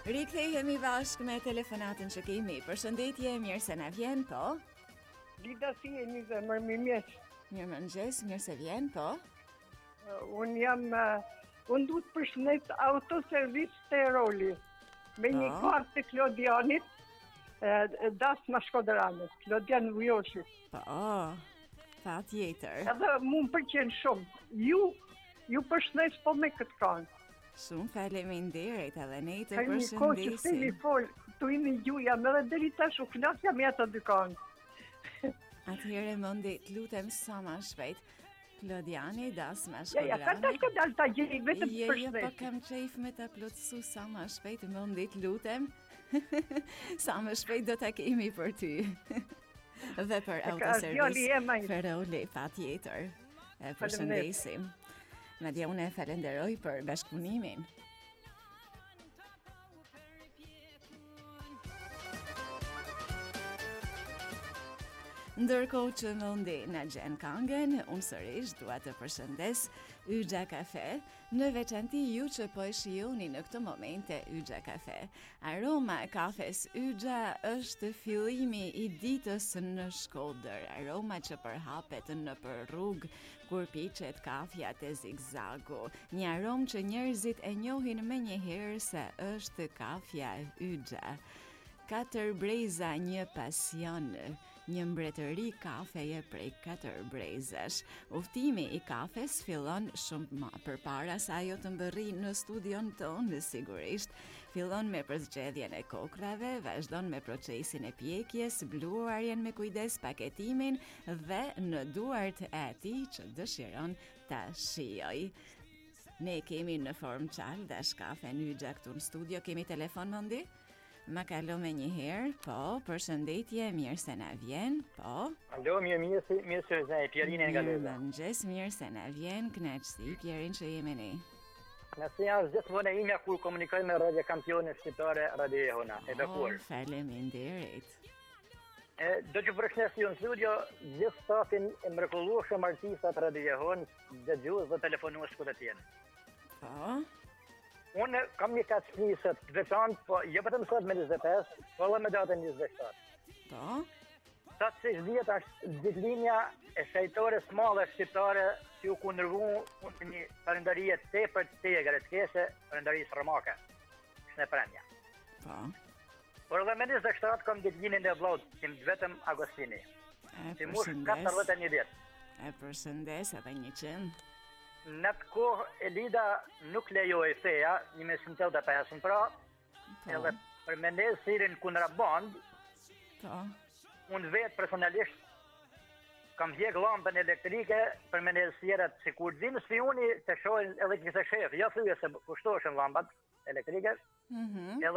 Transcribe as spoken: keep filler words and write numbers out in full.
Rikthehemi bashkë me telefonatën që kemi. Përshëndetje, mirë se na vjen, po. Lida si e një zemër, mi mjeq. Mirë mëngjes, mirë se vjen, po. Uh, unë jam, uh, unë du të përshëndet autoservis të roli, me Po. një kartë të Klodianit, uh, das ma Shkodranit, Klodian Vujoshi. Po, pa tjetër. Edhe mu më përqen shumë. Ju, ju përshëndes po me këtë kanë. Shumë faleminderit edhe ne të Ka një kohë që stili përshëndesim. fol, tu i një gju jam edhe deri tash u flas jam jetë dy kanë. Atëherë mundi të lutem sa më shpejt. Klodiani, das me Ja, ja, ka tash Shkodrani. ka dalë ta gjej vetëm Je, je, po përshëndes. kam qejf me ta plotësu sa më shpejt, mundi të lutem. Sa më shpejt do ta kemi për ty. Dhe për ka autoservis djali em ai. Feroli, pa tjetër. E përshëndesim. Madje unë e falenderoj për bashkëpunimin. Ndërkohë që mundi në gjen këngën, unë sërish dua të përshëndes Yxha Kafe, në veçanti ju që po e shihoni në këtë momente Yxha Kafe. Aroma e kafes Yxha është fillimi i ditës në Shkodër, aroma që përhapet në për rrugë kur piqet kafja te zigzagu, një aromë që njerëzit e njohin me njëherë se është kafja e Yxha. Katër breza, një pasion, një mbretëri kafeje prej katër brezash. Uftimi i kafes fillon shumë më përpara se ajo të mbërri në studion tonë, sigurisht. Fillon me përzgjedhjen e kokrave, vazhdon me procesin e pjekjes, bluarjen me kujdes, paketimin dhe në duart e atij që dëshiron ta shijoj. Ne kemi në formë çal dash kafe në Yxha këtu në studio, kemi telefon mundi? Ma kalo me një herë, po, përshëndetje, mirë se na vjen, po. Alo, mirë mirë se mirë se zë Pierin nga Mirë Leza. mëngjes, mirë se na vjen, kënaqësi, Pierin që jemi ne. Nëse janë gjithmonë e imja kur komunikoj me radio kampionet shqiptare Radio Jehona, e Oh, bekur. faleminderit. E, do që përshnes ju në studio gjithë stafin e mrekullueshëm artistat Radio Jehon, dëgjues dhe telefonues ku të tjenë. Po, Unë kam një kaç fëmijë të veçantë, po jo vetëm sot me njëzet e pesë, po edhe me datën njëzet e shtatë. po, Sot se dhjetë është ditëlinja e shajtore smale shqiptare që u kundërvu unë një parendarie tepër të tegre të keshe, parendarisë rëmake, shne premja. po. Por edhe me njëzet e shtatë kam ditëlinjën e vllaut, tim vetëm Agostini, E që mush përshëndes, katërdhjetë e një vjetë. e përshëndes edhe një qënd. Në të kohë Elida nuk lejoj feja, një me sëntel dhe pesën pra, Po, edhe për me ne sirin kontraband, po, unë vetë personalisht kam vjek lampën elektrike për me ne sjerat, si kur zinë sfiuni të shojnë edhe kise shef, jo thyje se kushtoshen lampat elektrike, mhm. edhe